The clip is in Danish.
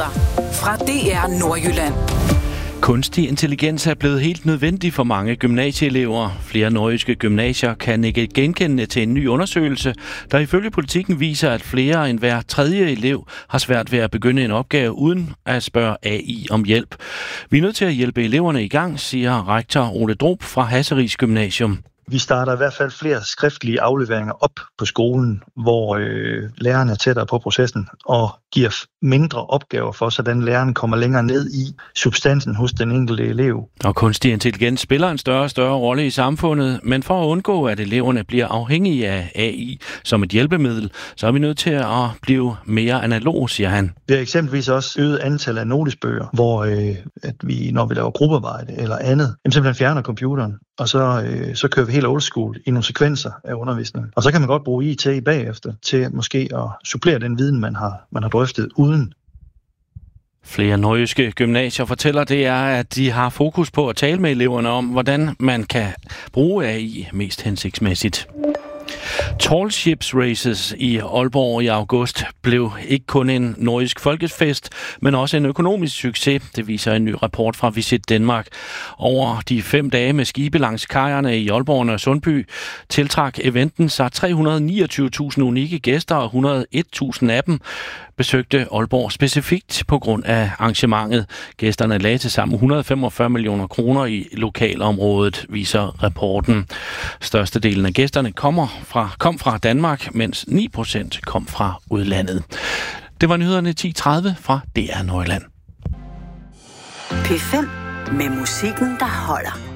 nyheder fra DR Nordjylland. Kunstig intelligens er blevet helt nødvendig for mange gymnasieelever. Flere nordjyske gymnasier kan ikke genkende til en ny undersøgelse, der ifølge Politikken viser, at flere end hver tredje elev har svært ved at begynde en opgave uden at spørge AI om hjælp. Vi er nødt til at hjælpe eleverne i gang, siger rektor Ole Drob fra Hasseris Gymnasium. Vi starter i hvert fald flere skriftlige afleveringer op på skolen, hvor lærerne er tættere på processen og giver mindre opgaver for, så den læreren kommer længere ned i substansen hos den enkelte elev. Og kunstig intelligens spiller en større og større rolle i samfundet, men for at undgå, at eleverne bliver afhængige af AI som et hjælpemiddel, så er vi nødt til at blive mere analog, siger han. Vi har eksempelvis også øget antal af notesbøger, hvor at vi, når vi laver gruppearbejde eller andet, simpelthen fjerner computeren, og så kører vi helt old school i nogle sekvenser af undervisning. Og så kan man godt bruge IT bagefter til måske at supplere den viden, man har drøftet uden. Flere nordjyske gymnasier fortæller, det er, at de har fokus på at tale med eleverne om, hvordan man kan bruge AI mest hensigtsmæssigt. Tall Ships Races i Aalborg i august blev ikke kun en nordisk folkefest, men også en økonomisk succes. Det viser en ny rapport fra Visit Danmark. Over de 5 dage med skibe langs kajerne i Aalborg og Sundby tiltrak eventen sig 329.000 unikke gæster, og 101.000 af dem besøgte Aalborg specifikt på grund af arrangementet. Gæsterne lagde til sammen 145 millioner kroner i lokalområdet, viser rapporten. Størstedelen af gæsterne kom fra Danmark, mens 9% kom fra udlandet. Det var nyhederne 10:30 fra DR Nordjylland. P5 med musikken, der holder.